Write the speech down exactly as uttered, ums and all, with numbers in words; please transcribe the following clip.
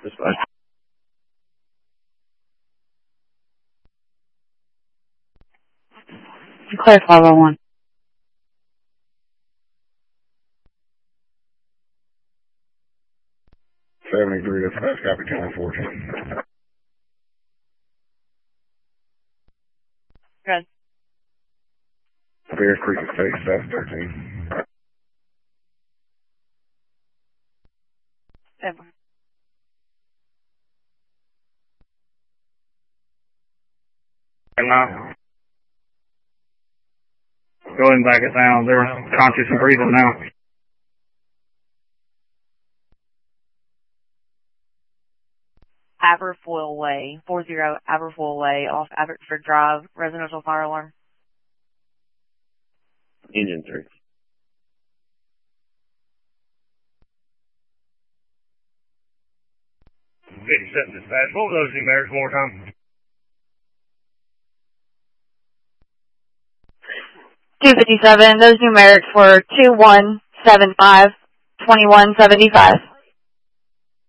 Dispatch. Clear five oh one. seventy-three, dispatch, copy ten fourteen. Good. Bears Creek Estate, staff thirteen. Seven. And now, going back it down, they're conscious and breathing now. Aberfoyle Way, four zero Aberfoyle Way, off Abbotsford Drive, residential fire alarm. Engine three. fifty-seven dispatch. What were those numerics one more time? two fifty-seven, those numerics were two one seven five, twenty-one seventy-five.